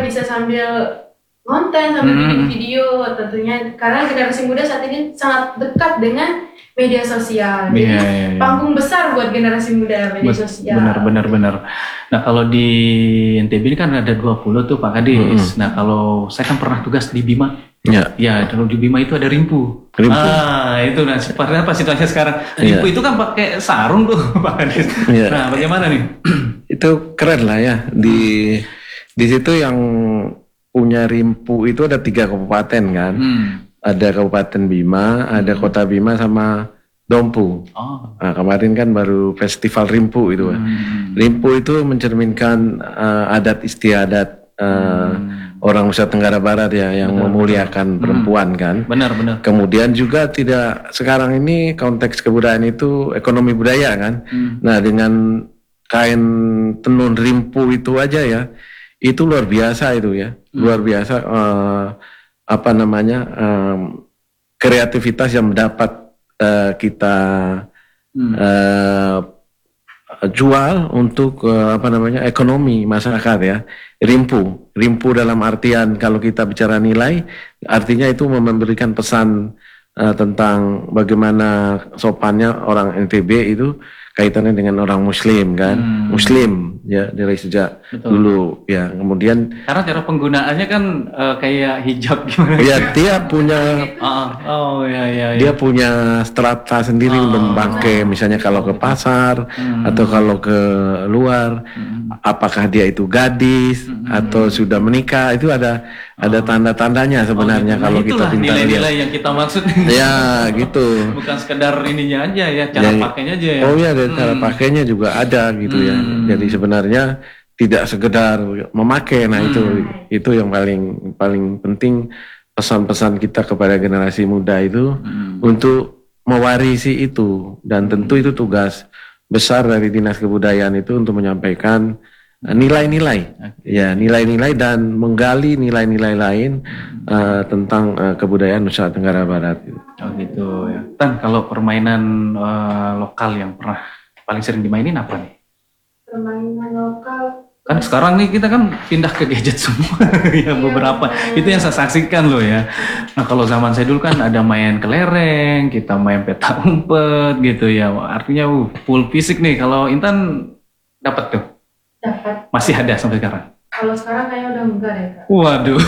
bisa sambil konten, sambil bikin video tentunya, karena generasi muda saat ini sangat dekat dengan media sosial. Jadi panggung besar buat generasi muda media sosial. Benar. Nah kalau di NTB ini kan ada 20 tuh Pak Kadis. Nah kalau saya kan pernah tugas di Bima. Ya, kalau di Bima itu ada Rimpu. Itu nah seperti apa situasinya sekarang? Rimpu itu kan pakai sarung tuh Pak Kadis. Nah bagaimana nih? Itu keren lah ya. Di situ yang punya Rimpu itu ada 3 kabupaten kan. Ada Kabupaten Bima, ada Kota Bima sama Dompu. Nah, kemarin kan baru festival Rimpu itu. Rimpu itu mencerminkan adat istiadat orang Nusa Tenggara Barat ya, yang memuliakan perempuan kan. Benar. Kemudian juga tidak, sekarang ini konteks kebudayaan itu ekonomi budaya kan. Nah dengan kain tenun Rimpu itu aja ya, itu luar biasa itu ya, luar biasa kreativitas yang dapat kita jual untuk ekonomi masyarakat ya. Rimpu dalam artian kalau kita bicara nilai, artinya itu memberikan pesan tentang bagaimana sopannya orang NTB itu kaitannya dengan orang Muslim kan, Muslim ya dari sejak dulu ya. Kemudian karena cara penggunaannya kan kayak hijab gimana? Ya dia punya, dia punya strata sendiri untuk memakai, misalnya kalau ke pasar atau kalau ke luar, apakah dia itu gadis atau sudah menikah, itu ada tanda-tandanya sebenarnya kalau kita pintar lihat. Nilai-nilai yang kita maksud. Ya gitu. Bukan sekedar ininya aja ya, cara pakainya aja ya. Oh iya, cara pakainya juga ada gitu ya. Jadi sebenarnya tidak sekedar memakai. Nah itu yang paling penting, pesan-pesan kita kepada generasi muda itu untuk mewarisi itu, dan tentu itu tugas besar dari Dinas Kebudayaan itu untuk menyampaikan nilai-nilai dan menggali nilai-nilai lain tentang kebudayaan Nusa Tenggara Barat. Oh gitu ya. Tan, kalau permainan lokal yang pernah paling sering dimainin apa nih? Permainan lokal kan sekarang nih kita kan pindah ke gadget semua ya, beberapa itu yang saya saksikan loh ya. Nah kalau zaman saya dulu kan ada main kelereng, kita main peta umpet gitu ya, artinya full fisik nih. Kalau Intan dapat tuh? Dapat. Masih ada sampai sekarang? Kalau sekarang kayaknya udah enggak deh Kak. Waduh.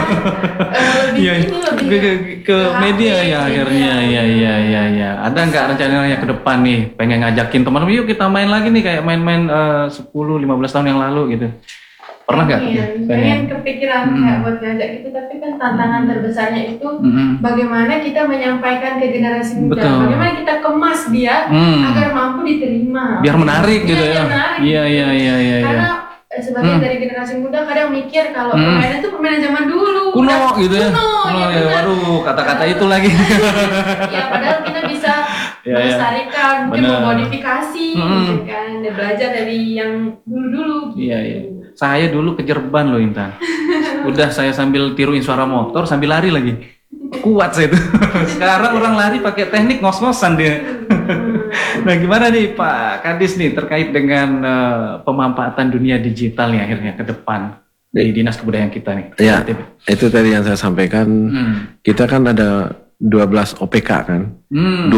Lebih ke media ya akhirnya ya. Ada nggak rencananya ke depan nih pengen ngajakin teman, yuk kita main lagi nih kayak main-main 10-15 tahun yang lalu gitu? Pernah nggak? Pengen kepikiran kayak buat ngajak gitu, tapi kan tantangan terbesarnya itu bagaimana kita menyampaikan ke generasi muda, bagaimana kita kemas dia agar mampu diterima, biar menarik gitu ya. Iya. Karena sebagian dari generasi muda kadang mikir kalau permainan itu permainan zaman dulu, kuno gitu ya. Kuno ya. Waduh, kata-kata itu lagi. Ya padahal kita bisa melestarikan, mungkin memodifikasi gitu kan, dan belajar dari yang dulu-dulu. Iya. Saya dulu kejar ban loh Intan. Udah saya sambil tiruin suara motor sambil lari lagi. Kuat saya itu. Sekarang orang lari pakai teknik ngos-ngosan dia. Nah gimana nih Pak Kadis nih terkait dengan pemanfaatan dunia digital nih akhirnya ke depan di Dinas Kebudayaan kita nih? Ya, itu tadi yang saya sampaikan. Kita kan ada 12 OPK kan, 12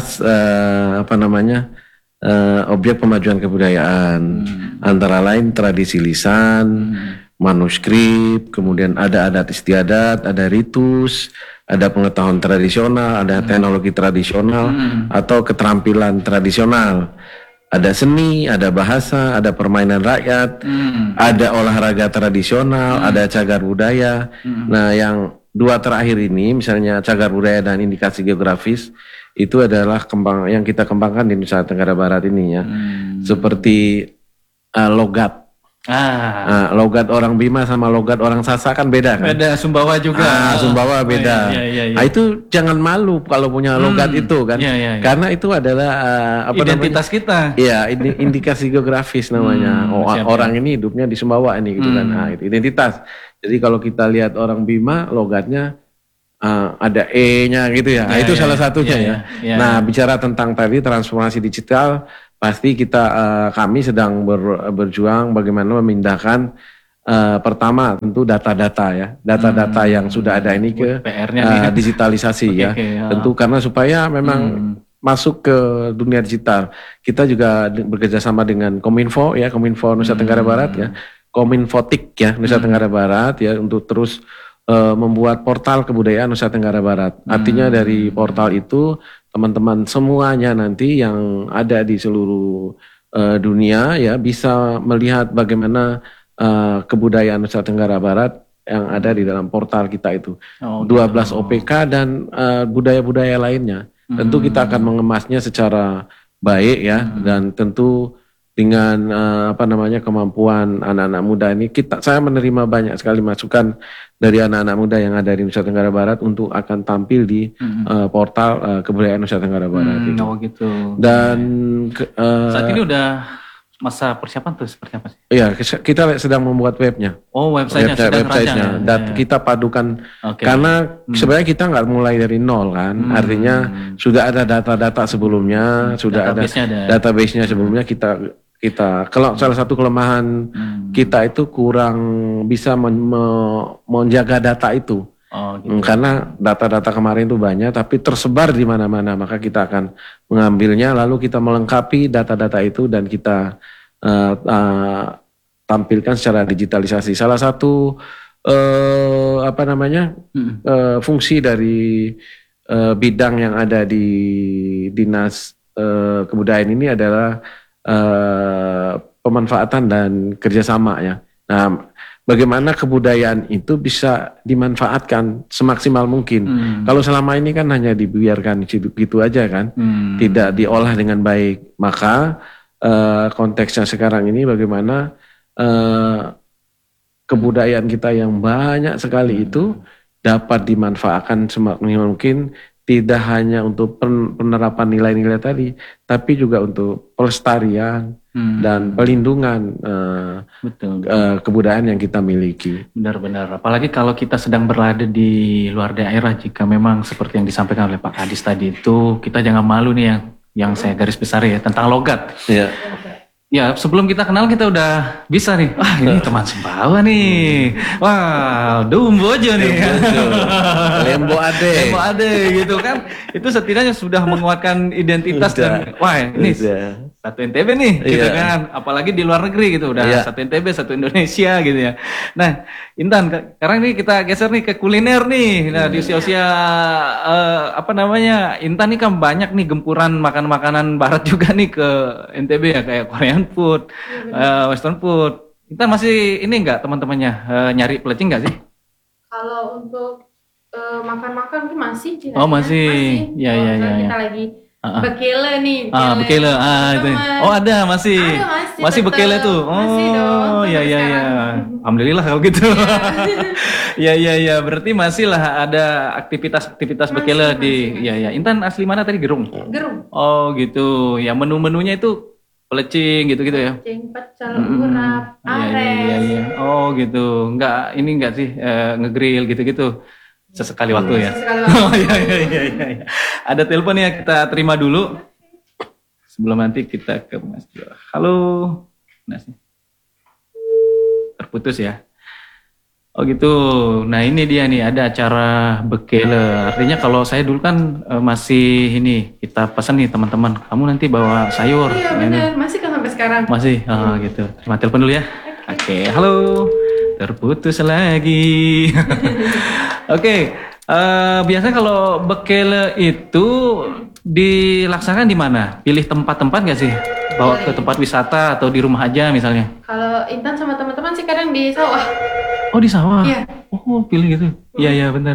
objek pemajuan kebudayaan, antara lain tradisi lisan, manuskrip, kemudian ada adat istiadat, ada ritus, ada pengetahuan tradisional, ada teknologi tradisional atau keterampilan tradisional, ada seni, ada bahasa, ada permainan rakyat, ada olahraga tradisional, ada cagar budaya. Nah yang 2 terakhir ini, misalnya cagar budaya dan indikasi geografis, itu adalah yang kita kembangkan di Nusa Tenggara Barat ini ya. Seperti logat. Logat orang Bima sama logat orang Sasak kan beda kan? Beda, Sumbawa juga. Sumbawa beda. Iya. Nah, itu jangan malu kalau punya logat itu kan. Karena itu adalah identitas kita. Iya, indikasi geografis namanya. Orang ini hidupnya di Sumbawa ini gitu kan. Nah, itu identitas. Jadi kalau kita lihat orang Bima, logatnya ada E-nya gitu ya. Itu salah satunya ya. Nah, bicara tentang tadi transformasi digital, pasti kami sedang berjuang bagaimana memindahkan pertama tentu data-data ya, data-data yang sudah ada ini ke PR-nya digitalisasi ya. Tentu karena supaya memang masuk ke dunia digital. Kita juga bekerja sama dengan Kominfo ya, Kominfo Nusa Tenggara Barat ya, Kominfotik ya Nusa Tenggara Barat ya, untuk terus membuat portal kebudayaan Nusa Tenggara Barat. Artinya dari portal itu teman-teman semuanya nanti yang ada di seluruh dunia ya bisa melihat bagaimana kebudayaan Nusa Tenggara Barat yang ada di dalam portal kita itu. 12 OPK dan budaya-budaya lainnya. Tentu kita akan mengemasnya secara baik ya, dan tentu dengan kemampuan anak-anak muda ini, saya menerima banyak sekali masukan dari anak-anak muda yang ada di Nusa Tenggara Barat untuk akan tampil di portal kebudayaan Nusa Tenggara Barat. Gitu. Dan saat ini udah masa persiapan tuh seperti apa sih? Iya, kita sedang membuat webnya. Oh, websitenya. Dan kita padukan karena sebenarnya kita nggak mulai dari nol kan. Artinya sudah ada data-data sebelumnya, sudah ada database-nya sebelumnya. Kita kalau salah satu kelemahan kita itu kurang bisa menjaga data itu. Karena data-data kemarin itu banyak tapi tersebar di mana-mana, maka kita akan mengambilnya lalu kita melengkapi data-data itu dan kita tampilkan secara digitalisasi. Salah satu fungsi dari bidang yang ada di Dinas Kebudayaan ini adalah pemanfaatan dan kerjasama ya. Nah, bagaimana kebudayaan itu bisa dimanfaatkan semaksimal mungkin. Kalau selama ini kan hanya dibiarkan gitu aja kan, tidak diolah dengan baik. Maka konteksnya sekarang ini bagaimana kebudayaan kita yang banyak sekali itu dapat dimanfaatkan semaksimal mungkin. Tidak hanya untuk penerapan nilai-nilai tadi, tapi juga untuk pelestarian dan pelindungan kebudayaan yang kita miliki. Benar-benar. Apalagi kalau kita sedang berada di luar daerah, jika memang seperti yang disampaikan oleh Pak Kadis tadi itu, kita jangan malu nih yang saya garis besar ya tentang logat. Iya. Ya, sebelum kita kenal kita udah bisa nih. Wah, ini teman Sumbawa nih. Wah, Dumbo aja nih. Lembo ade gitu kan. Itu setidaknya sudah menguatkan identitas dan wah, ini satu NTB nih gitu kan. Apalagi di luar negeri gitu udah satu NTB, satu Indonesia gitu ya. Nah, Intan, sekarang nih kita geser nih ke kuliner nih. Nah, di usia-usia Intan nih kan banyak nih gempuran makanan-makanan barat juga nih ke NTB ya, kayak Korean food, Western food. Intan masih ini enggak teman-temannya nyari pelecing enggak sih? Kalau untuk makan-makan tuh masih. Masih. Ya. Kita lagi bekele nih. Bekele. Itu. Oh, ada masih. Masih bekele tuh. Masih dong. Ya. Alhamdulillah kalau gitu. Ya. Berarti masih lah ada aktivitas bekele di. Ya. Intan asli mana tadi? Gerung. Oh, gitu. Ya, menu-menunya itu pelecing gitu-gitu ya. Pelecing, pecel, urap, ares. Iya. Oh, gitu. Enggak sih ngegrill gitu-gitu. Sesekali waktu ya. Oh iya. Ada telepon ya, kita terima dulu. Sebelum nanti kita ke Mas Jo. Halo. Mas. Terputus ya. Oh gitu. Nah ini dia nih, ada acara bekele. Artinya kalau saya dulu kan masih ini, kita pesan nih teman-teman, kamu nanti bawa sayur. Iya benar, masih kan sampai sekarang. Masih, gitu. Terima telepon dulu ya. Oke, halo. Terputus lagi. Oke, biasanya kalau bekele itu dilaksanakan di mana? Pilih tempat-tempat nggak sih? Bawa ke tempat wisata atau di rumah aja misalnya? Kalau Intan sama teman-teman sih kadang di sawah. Oh di sawah? Iya. Oh pilih gitu? Iya benar.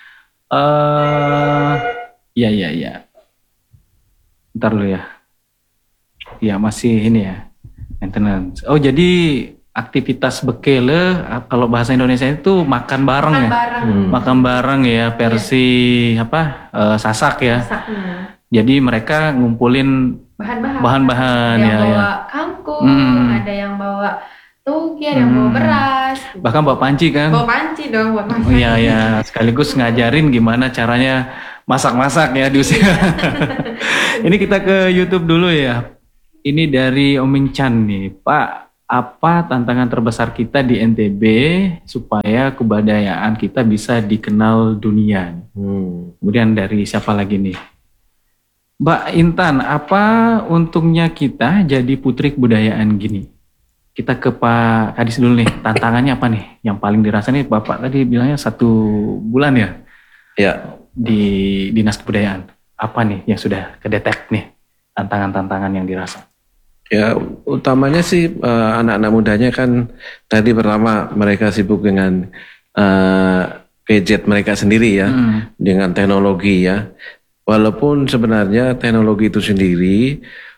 Iya. Bentar dulu ya. Iya masih ini ya. Maintenance. Oh jadi aktivitas bekele kalau bahasa Indonesia itu makan bareng ya. Makan bareng ya versi sasak ya. Masaknya. Jadi mereka ngumpulin bahan-bahan yang ya. Bawa kangkung, ada yang bawa toge, ada yang bawa beras. Bahkan bawa panci kan? Bawa panci dong buat masak. Iya. Sekaligus ngajarin gimana caranya masak-masak ya di usia. Ini kita ke YouTube dulu ya. Ini dari Oming Chan nih, Pak. apa tantangan terbesar kita di NTB supaya kebudayaan kita bisa dikenal dunia. Kemudian dari siapa lagi nih? Mbak Intan, apa untungnya kita jadi putri kebudayaan gini? Kita ke Pak Kadis dulu nih, tantangannya apa nih? Yang paling dirasa nih, Bapak tadi bilangnya 1 bulan ya? Ya. Di Dinas Kebudayaan. Apa nih yang sudah kedetek nih, tantangan-tantangan yang dirasa? Ya, utamanya sih anak-anak mudanya kan tadi pertama mereka sibuk dengan gadget mereka sendiri ya, dengan teknologi ya. Walaupun sebenarnya teknologi itu sendiri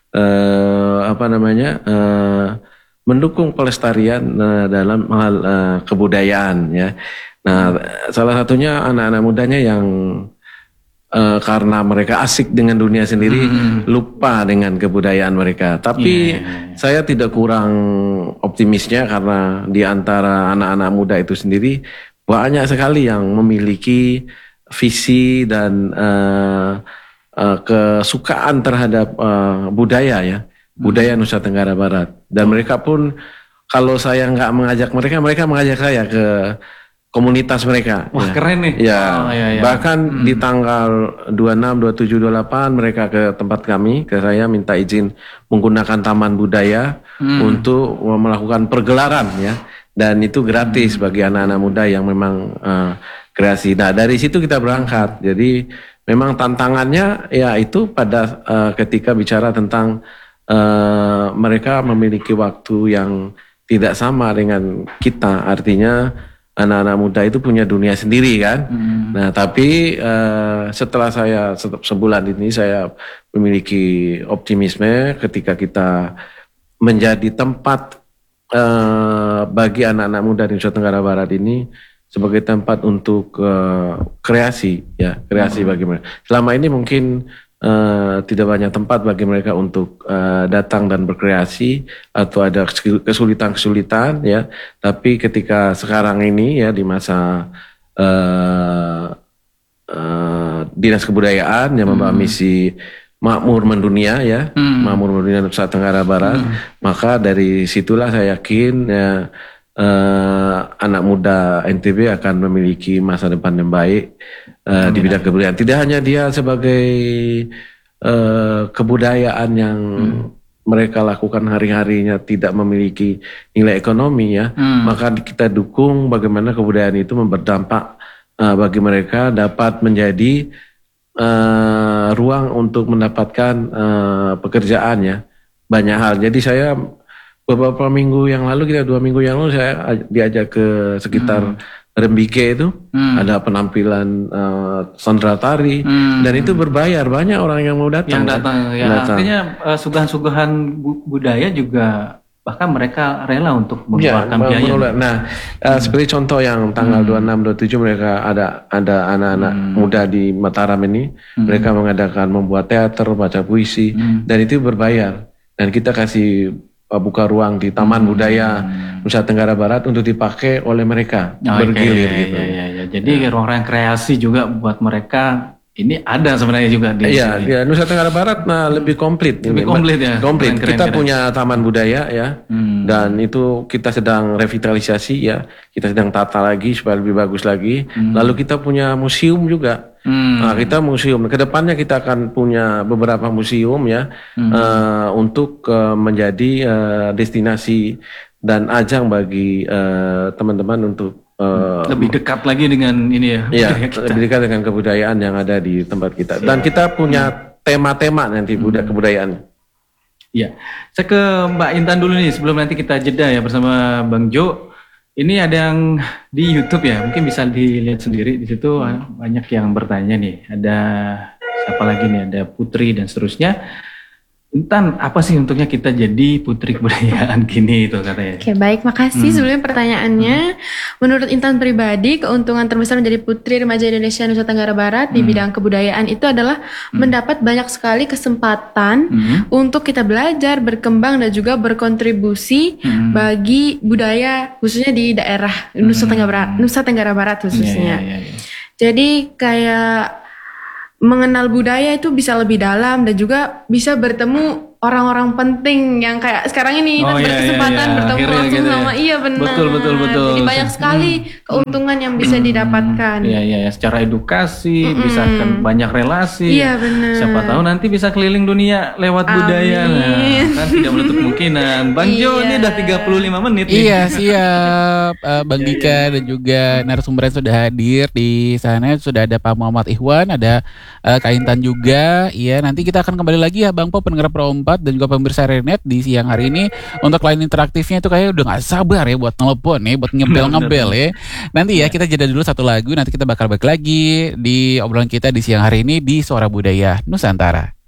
mendukung pelestarian dalam hal kebudayaan ya. Nah, salah satunya anak-anak mudanya yang karena mereka asik dengan dunia sendiri, lupa dengan kebudayaan mereka. Tapi saya tidak kurang optimisnya karena di antara anak-anak muda itu sendiri banyak sekali yang memiliki visi dan kesukaan terhadap budaya ya, budaya Nusa Tenggara Barat. Dan mereka pun kalau saya nggak mengajak mereka, mereka mengajak saya ke komunitas mereka. Wah, ya. keren nih. Ya, bahkan di tanggal 26, 27, 28 mereka ke tempat kami, ke saya minta izin menggunakan Taman Budaya untuk melakukan pergelaran ya. Dan itu gratis bagi anak-anak muda yang memang kreasi. Nah, dari situ kita berangkat. Jadi memang tantangannya ya itu pada ketika bicara tentang mereka memiliki waktu yang tidak sama dengan kita. Artinya anak-anak muda itu punya dunia sendiri kan. Nah, tapi setelah saya sebulan ini saya memiliki optimisme ketika kita menjadi tempat bagi anak-anak muda di Nusa Tenggara Barat ini sebagai tempat untuk kreasi ya, kreasi bagi mereka. Selama ini mungkin tidak banyak tempat bagi mereka untuk datang dan berkreasi atau ada kesulitan-kesulitan ya. Tapi ketika sekarang ini ya di masa Dinas Kebudayaan yang membawa misi makmur mendunia ya, makmur mendunia Nusa Tenggara Barat, maka dari situlah saya yakin ya anak muda NTB akan memiliki masa depan yang baik di bidang kebudayaan. Tidak hanya dia sebagai kebudayaan yang mereka lakukan hari-harinya tidak memiliki nilai ekonomi ya, maka kita dukung bagaimana kebudayaan itu berdampak bagi mereka dapat menjadi ruang untuk mendapatkan pekerjaan ya, banyak hal. Jadi saya beberapa minggu yang lalu, 2 minggu yang lalu saya diajak ke sekitar Rembige itu, ada penampilan sandra tari, dan itu berbayar, banyak orang yang mau datang. Yang datang, ya artinya suguhan-suguhan budaya juga bahkan mereka rela untuk mengeluarkan biaya. Nah, seperti contoh yang tanggal 26, 27 mereka ada anak-anak muda di Mataram ini, mereka membuat teater, baca puisi, dan itu berbayar. Dan kita kasih buka ruang di Taman Budaya Nusa Tenggara Barat untuk dipakai oleh mereka bergilir gitu. Jadi ruang-ruang kreasi juga buat mereka ini ada sebenarnya juga di sini. Iya, Nusa Tenggara Barat lebih komplit. Lebih komplit ya. Komplit. Kita punya Taman Budaya ya, dan itu kita sedang revitalisasi ya. Kita sedang tata lagi supaya lebih bagus lagi. Lalu kita punya museum juga. Nah, kita museum. Kedepannya kita akan punya beberapa museum ya, untuk menjadi destinasi dan ajang bagi teman-teman untuk lebih dekat lagi dengan ini ya. Iya, lebih dekat dengan kebudayaan yang ada di tempat kita. Dan kita punya tema-tema nanti kebudayaan. Iya, saya ke Mbak Intan dulu nih sebelum nanti kita jeda ya bersama Bang Jo. Ini ada yang di YouTube ya, mungkin bisa dilihat sendiri di situ banyak yang bertanya nih. Ada siapa lagi nih? Ada Putri dan seterusnya. Intan, apa sih untungnya kita jadi putri kebudayaan gini itu katanya? Oke, baik, makasih sebelumnya pertanyaannya. Menurut Intan pribadi, keuntungan terbesar menjadi putri remaja Indonesia Nusa Tenggara Barat di bidang kebudayaan itu adalah mendapat banyak sekali kesempatan untuk kita belajar, berkembang dan juga berkontribusi bagi budaya khususnya di daerah Nusa Tenggara Barat khususnya. Jadi kayak mengenal budaya itu bisa lebih dalam dan juga bisa bertemu orang-orang penting yang kayak sekarang ini Oh, Intan iya, berkesempatan iya. bertemu Akhirnya langsung gitu ya. sama benar. Betul. Jadi banyak sekali keuntungan yang bisa didapatkan. Iya, secara edukasi bisa kan banyak relasi. Iya, benar. Siapa tahu nanti bisa keliling dunia lewat budaya. Nah, kan tidak menutup kemungkinan. Bang Jo ini udah 35 menit nih. Iya siap. Bang Dika dan juga narasumber yang sudah hadir di sana. Sudah ada Pak Muhammad Ikhwan, ada Kak Intan juga. Iya, nanti kita akan kembali lagi ya Bang Po, pendengar Pro 4 dan juga pemirsa Renet di siang hari ini. Untuk line interaktifnya itu kayak udah gak sabar ya buat telepon ya, buat ngebel ya. Nanti ya kita jeda dulu satu lagu, nanti kita bakal balik lagi di obrolan kita di siang hari ini di Suara Budaya Nusantara.